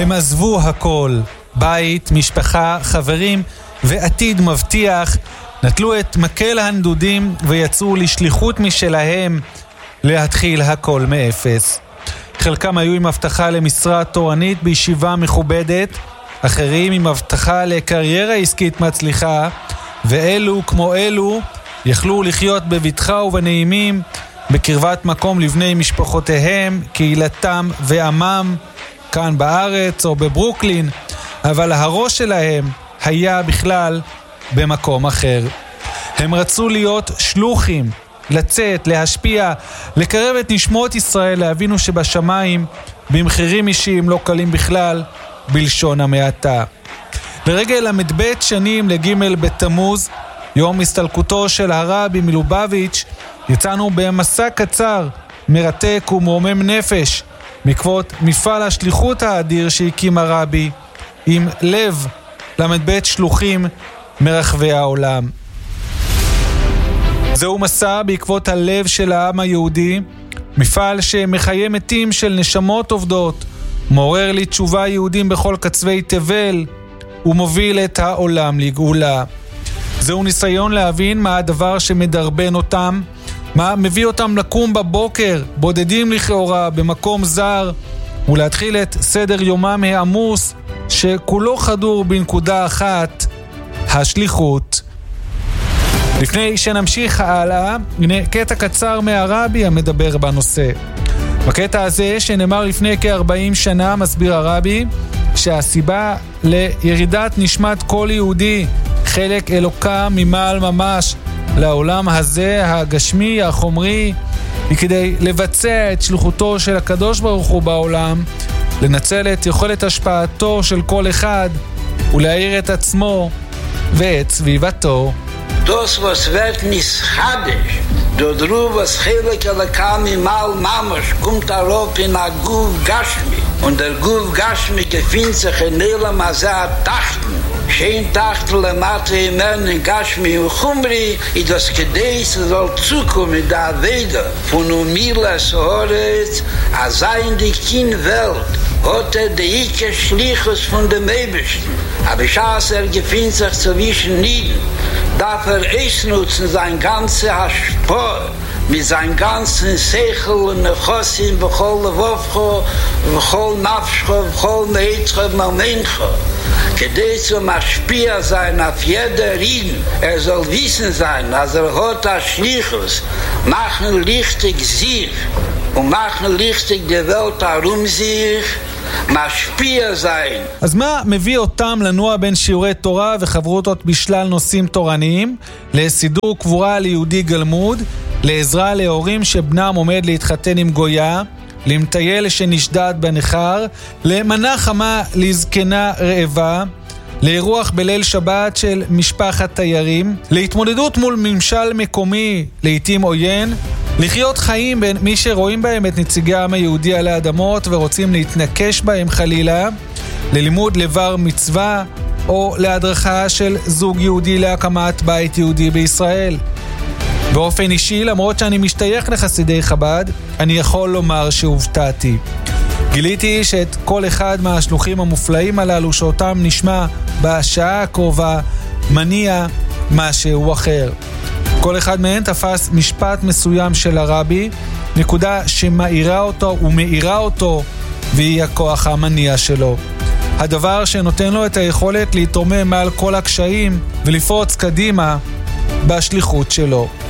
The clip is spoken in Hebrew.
הם עזבו הכל, בית, משפחה, חברים ועתיד מבטיח, נטלו את מקל הנדודים ויצאו לשליחות משלהם להתחיל הכל מאפס. חלקם היו עם הבטחה למשרה תורנית בישיבה מכובדת, אחרים עם הבטחה לקריירה עסקית מצליחה, ואלו כמו אלו יכלו לחיות בבטחה ובנעימים בקרבת מקום לבני משפחותיהם, קהילתם ועמם, כאן בארץ או בברוקלין, אבל הראש שלהם היה בכלל במקום אחר. הם רצו להיות שלוחים, לצאת, להשפיע, לקרב את נשמות ישראל, להבינו שבשמיים במחירים אישיים לא קלים בכלל, בלשון המעטה. לרגל המדבט שנים לג' בתמוז, יום הסתלקותו של הרבי מלובביץ', יצאנו במסע קצר, מרתק ומרומם נפש, בעקבות מפעל השליחות האדיר שהקים הרבי, עם לב למדבט שלוחים מרחבי העולם. זהו מסע בעקבות הלב של העם היהודי, מפעל שמחיה מתים של נשמות עובדות, מעורר לתשובה יהודים בכל קצווי תבל, ומוביל את העולם לגאולה. זהו ניסיון להבין מה הדבר שמדרבן אותם, מה מביא אותם לקום בבוקר, בודדים לכאורה, במקום זר, ולהתחיל את סדר יומם העמוס, שכולו חדור בנקודה אחת, השליחות. לפני שנמשיך הלאה, הנה קטע קצר מהרבי המדבר בנושא. בקטע הזה שנאמר לפני כ-40 שנה, מסביר הרבי שהסיבה לירידת נשמת כל יהודי, חלק אלוקה ממעל ממש, לעולם הזה, הגשמי, החומרי, היא כדי לבצע את שלוחותו של הקדוש ברוך הוא בעולם, לנצל את יכולת השפעתו של כל אחד, ולהאיר את עצמו ואת סביבתו. Das, was wird nicht schadisch, dodru, was Chelek Elokam imal Mamash, kommt darauf in a Guv Gashmi. Und der Guv Gashmi gefindt sich in Elam Azar Tachten. Schein Tachten lemate imern in Gashmi und Chumri, i das Gedeis soll zukommen da Wege von Umilas Horetz, a sein die Kin-Welt, hat die Ike Schlichus von dem Ebersten. Aber schaß gefindt sich zwischen Nieden. Darf nutzen sein ganzer Haspor, mit seinem ganzen Sechel und Nechosim, Bechol Levovcho, Bechol Nafscho, Bechol Meitzcho, Momencho. Kedei zum Aspia sein auf jeder Rieden. Soll wissen sein, als hat Schlichus, machen richtig sich und machen richtig die Welt herum sich, משפיע זין. אז מה מביא אותם לנוע בין שיעורי תורה וחברותות בשלל נושאים תורניים, לסידור קבורה ליהודי גלמוד, לעזרה להורים שבנם עומד להתחתן עם גויה, למטייל שנשדד בנחר, למנה חמה לזקנה רעבה, לאירוח בליל שבת של משפחת תיירים, להתמודדות מול ממשל מקומי, לעתים עוין, לחיות חיים בין מי שרואים בהם את נציגי העם היהודי על האדמות ורוצים להתנקש בהם חלילה, ללימוד לבר מצווה או להדרכה של זוג יהודי להקמת בית יהודי בישראל. באופן אישי, למרות שאני משתייך לחסידי חב"ד, אני יכול לומר שהופתעתי. גיליתי שאת כל אחד מהשלוחים המופלאים הללו שאותם נשמע בשעה הקרובה מניע משהו אחר. כל אחד מהן תפס משפט מסוים של הרבי, נקודה שמאירה אותו ומאירה אותו, והיא הכוח המניע שלו. הדבר שנותן לו את היכולת להתרומם מעל כל הקשיים ולפרוץ קדימה בשליחות שלו.